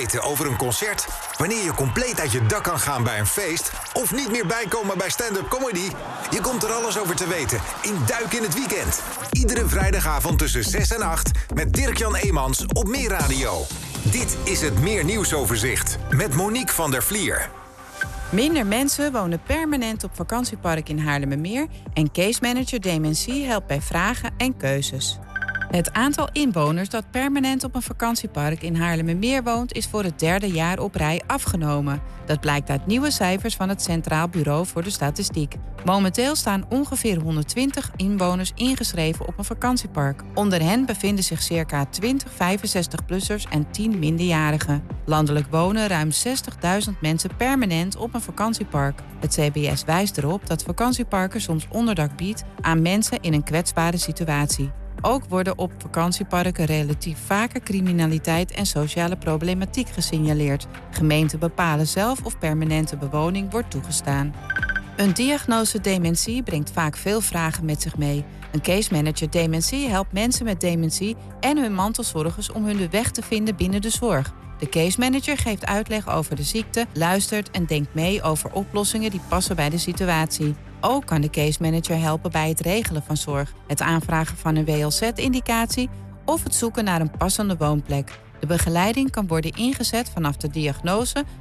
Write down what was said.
weten over een concert, wanneer je compleet uit je dak kan gaan bij een feest of niet meer bijkomen bij stand-up comedy? Je komt er alles over te weten in Duik in het Weekend. Iedere vrijdagavond tussen 6 en 8 met Dirk-Jan Eemans op Meer Radio. Dit is het Meer Nieuwsoverzicht met Monique van der Vlier. Minder mensen wonen permanent op vakantiepark in Haarlemmermeer en case manager Dementie helpt bij vragen en keuzes. Het aantal inwoners dat permanent op een vakantiepark in Haarlemmermeer woont is voor het 3e jaar op rij afgenomen. Dat blijkt uit nieuwe cijfers van het Centraal Bureau voor de Statistiek. Momenteel staan ongeveer 120 inwoners ingeschreven op een vakantiepark. Onder hen bevinden zich circa 20 65-plussers en 10 minderjarigen. Landelijk wonen ruim 60.000 mensen permanent op een vakantiepark. Het CBS wijst erop dat vakantieparken soms onderdak biedt aan mensen in een kwetsbare situatie. Ook worden op vakantieparken relatief vaker criminaliteit en sociale problematiek gesignaleerd. Gemeenten bepalen zelf of permanente bewoning wordt toegestaan. Een diagnose dementie brengt vaak veel vragen met zich mee. Een case manager dementie helpt mensen met dementie en hun mantelzorgers om hun de weg te vinden binnen de zorg. De case manager geeft uitleg over de ziekte, luistert en denkt mee over oplossingen die passen bij de situatie. Ook kan de case manager helpen bij het regelen van zorg, het aanvragen van een WLZ-indicatie of het zoeken naar een passende woonplek. De begeleiding kan worden ingezet vanaf de diagnose